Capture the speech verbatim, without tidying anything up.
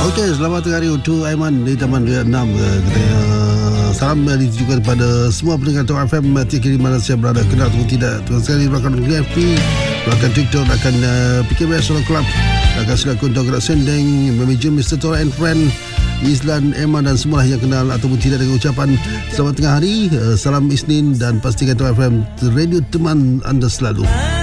Okey, selamat tengah hari untuk Aiman di Taman Raya enam. Kita uh, salam ditujukan kepada semua pendengar Tok F M tiap kiri mana saya berada, kenal ataupun tidak. Terima kasih rakan G F P, rakan TikTok, rakan uh, P K B S Solo Club, rakan Selakun Tok Gerak Sendeng, Manager Mister Tora and Friend, Islan, Emma dan semua yang kenal ataupun tidak dengan ucapan selamat tengah hari, uh, salam Isnin dan pastikan Tok F M radio teman anda selalu.